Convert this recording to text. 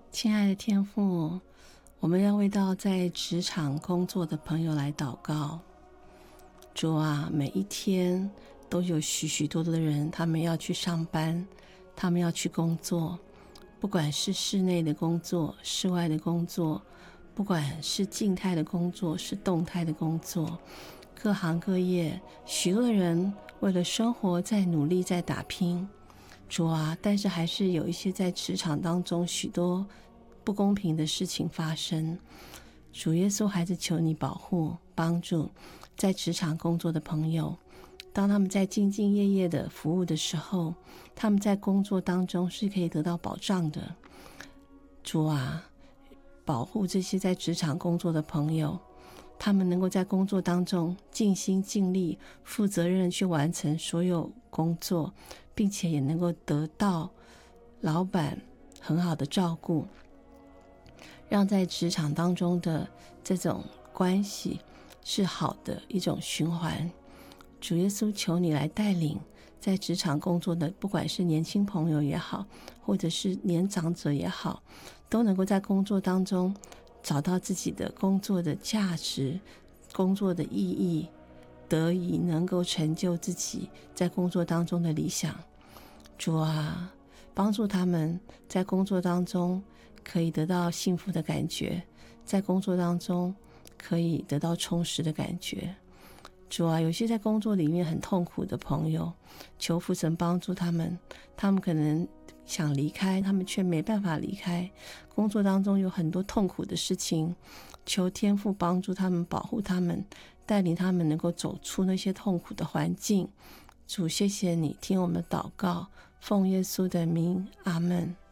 亲爱的天父，我们要为到在职场工作的朋友来祷告。主啊，每一天都有许许多多的人，他们要去上班，他们要去工作，不管是室内的工作、室外的工作，不管是静态的工作、是动态的工作，各行各业，许多的人为了生活在努力，在打拼。主啊，但是还是有一些在职场当中许多不公平的事情发生。主耶稣，孩子求你保护帮助在职场工作的朋友，当他们在兢兢业业的服务的时候，他们在工作当中是可以得到保障的。主啊，保护这些在职场工作的朋友，他们能够在工作当中尽心尽力负责任去完成所有工作，并且也能够得到老板很好的照顾，让在职场当中的这种关系是好的一种循环。主耶稣，求你来带领在职场工作的，不管是年轻朋友也好，或者是年长者也好，都能够在工作当中找到自己的工作的价值、工作的意义，得以能够成就自己在工作当中的理想。主啊，帮助他们在工作当中可以得到幸福的感觉，在工作当中可以得到充实的感觉。主啊，有些在工作里面很痛苦的朋友，求父神帮助他们，他们可能想离开，他们却没办法离开，工作当中有很多痛苦的事情，求天父帮助他们，保护他们，带领他们能够走出那些痛苦的环境。主，谢谢你听我们的祷告，奉耶稣的名，阿们。